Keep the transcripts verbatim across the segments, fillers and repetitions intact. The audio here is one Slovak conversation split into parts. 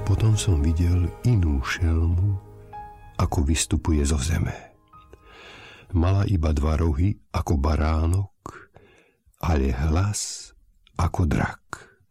Potom som videl inú šelmu, ako vystupuje zo zeme. Mala iba dva rohy ako baránok, ale hlas ako drak.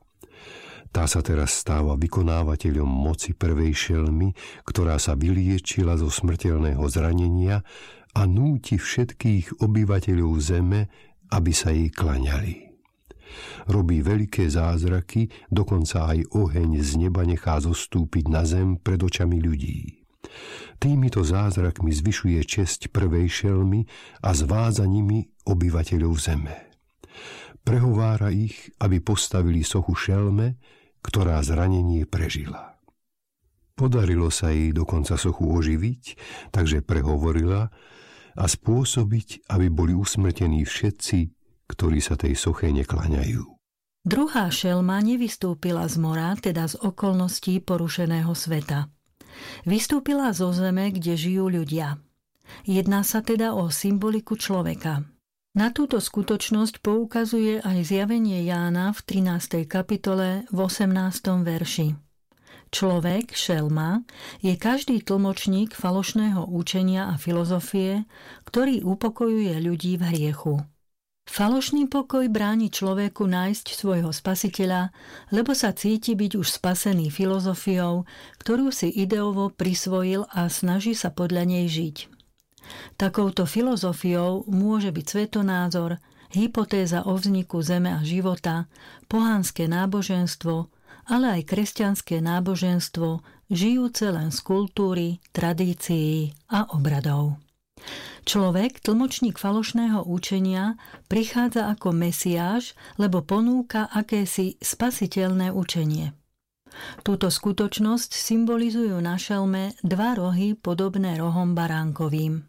Tá sa teraz stáva vykonávateľom moci prvej šelmy, ktorá sa vyliečila zo smrteľného zranenia a núti všetkých obyvateľov zeme, aby sa jej klaňali. Robí veľké zázraky, dokonca aj oheň z neba nechá zostúpiť na zem pred očami ľudí. Týmito zázrakmi zvyšuje česť prvej šelmy a zvádza nimi obyvateľov zeme. Prehovára ich, aby postavili sochu šelme, ktorá zranenie prežila. Podarilo sa jej dokonca sochu oživiť, takže prehovorila a spôsobiť, aby boli usmrtení všetci, ktorí sa tej soche neklaňajú. Druhá šelma nevystúpila z mora, teda z okolností porušeného sveta. Vystúpila zo zeme, kde žijú ľudia. Jedná sa teda o symboliku človeka. Na túto skutočnosť poukazuje aj zjavenie Jána v trinástej kapitole v osemnástom verši. Človek, šelma, je každý tlmočník falošného učenia a filozofie, ktorý upokojuje ľudí v hriechu. Falošný pokoj bráni človeku nájsť svojho spasiteľa, lebo sa cíti byť už spasený filozofiou, ktorú si ideovo prisvojil a snaží sa podľa nej žiť. Takouto filozofiou môže byť svetonázor, hypotéza o vzniku zeme a života, pohanské náboženstvo, ale aj kresťanské náboženstvo, žijúce len z kultúry, tradícií a obradov. Človek, tlmočník falošného učenia, prichádza ako Mesiáš, lebo ponúka akési spasiteľné učenie. Túto skutočnosť symbolizujú na šelme dva rohy podobné rohom baránkovým.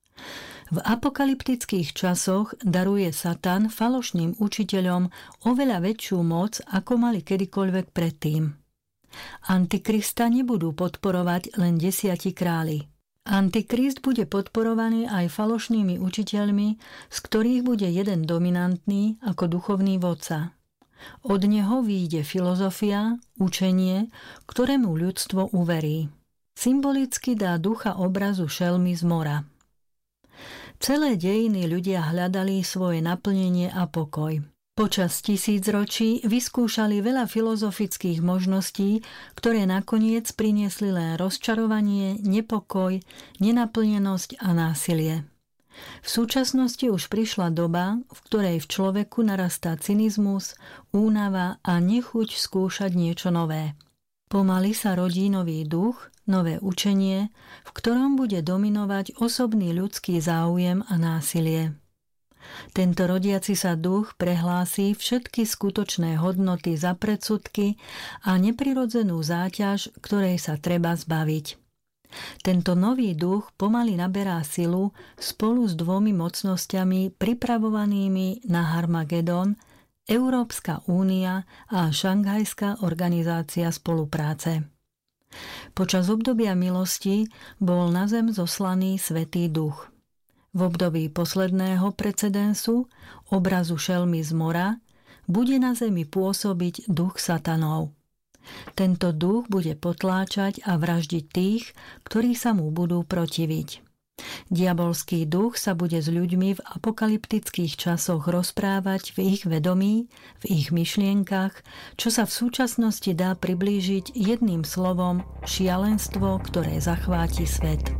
V apokalyptických časoch daruje Satan falošným učiteľom oveľa väčšiu moc, ako mali kedykoľvek predtým. Antikrista nebudú podporovať len desiati králi. Antikrist bude podporovaný aj falošnými učiteľmi, z ktorých bude jeden dominantný ako duchovný vodca. Od neho vyjde filozofia, učenie, ktorému ľudstvo uverí. Symbolicky dá ducha obrazu šelmy z mora. Celé dejiny ľudia hľadali svoje naplnenie a pokoj. Počas tisícročí vyskúšali veľa filozofických možností, ktoré nakoniec priniesli len rozčarovanie, nepokoj, nenaplnenosť a násilie. V súčasnosti už prišla doba, v ktorej v človeku narastá cynizmus, únava a nechuť skúšať niečo nové. Pomaly sa rodí nový duch, nové učenie, v ktorom bude dominovať osobný ľudský záujem a násilie. Tento rodiaci sa duch prehlási všetky skutočné hodnoty za predsudky a neprirodzenú záťaž, ktorej sa treba zbaviť. Tento nový duch pomaly naberá silu spolu s dvomi mocnosťami pripravovanými na Harmagedon, Európska únia a Šanghajská organizácia spolupráce. Počas obdobia milosti bol na zem zoslaný Svätý Duch. V období posledného precedensu, obrazu šelmy z mora, bude na zemi pôsobiť duch satanov. Tento duch bude potláčať a vraždiť tých, ktorí sa mu budú protiviť. Diabolský duch sa bude s ľuďmi v apokalyptických časoch rozprávať v ich vedomí, v ich myšlienkach, čo sa v súčasnosti dá priblížiť jedným slovom šialenstvo, ktoré zachváti svet.